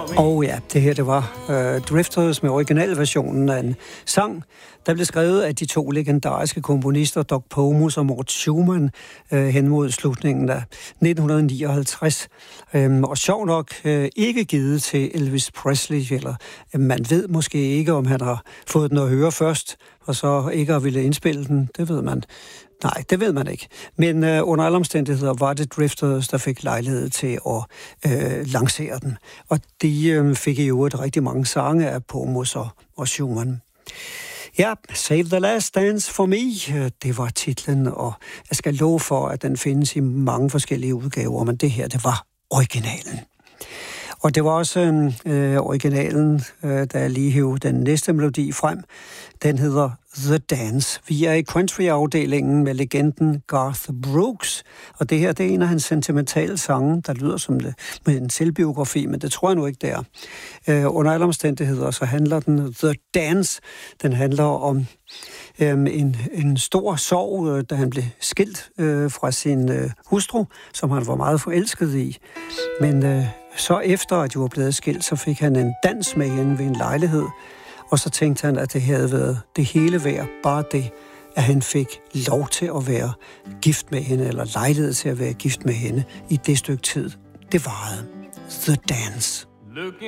Og ja, det her, det var Drifters med originalversionen af en sang, der blev skrevet af de to legendariske komponister, Doug Pomus og Mort Schumann, hen mod slutningen af 1959. Og sjov nok ikke givet til Elvis Presley, eller man ved måske ikke, om han har fået den at høre først, og så ikke har ville indspille den, det ved man. Nej, det ved man ikke. Men under alle omstændigheder var det Drifters, der fik lejlighed til at lancere den. Og de fik i øvrigt rigtig mange sange af Pomus og Schumann. Ja, Save the Last Dance for Me, det var titlen, og jeg skal love for, at den findes i mange forskellige udgaver, men det her, det var originalen. Og det var også originalen, da jeg lige hævde den næste melodi frem. Den hedder The Dance. Vi er i country-afdelingen med legenden Garth Brooks, og det her, det er en af hans sentimentale sange, der lyder som det med en selvbiografi, men det tror jeg nu ikke, det er. Under alle omstændigheder, så handler den The Dance. Den handler om en stor sorg, da han blev skilt fra sin hustru, som han var meget forelsket i. Men så efter, at de var blevet skilt, så fik han en dans med hende ved en lejlighed, og så tænkte han, at det havde været det hele værd, bare det, at han fik lov til at være gift med hende, eller lejlighed til at være gift med hende i det stykke tid. Det varede. The Dance.